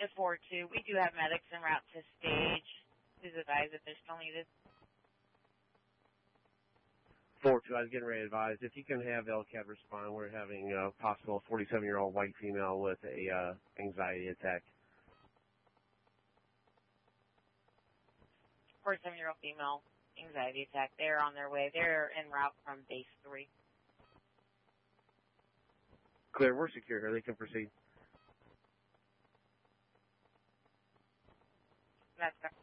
to 4-2. We do have medics en route to stage. Please advise if they're still needed. 4-2, I was getting ready to advise. If you can have LCAT respond, we're having a possible 47-year-old white female with a anxiety attack. 47-year-old female, anxiety attack. They're on their way. They're en route from base 3. Clear, we're secure here. They can proceed. That's correct.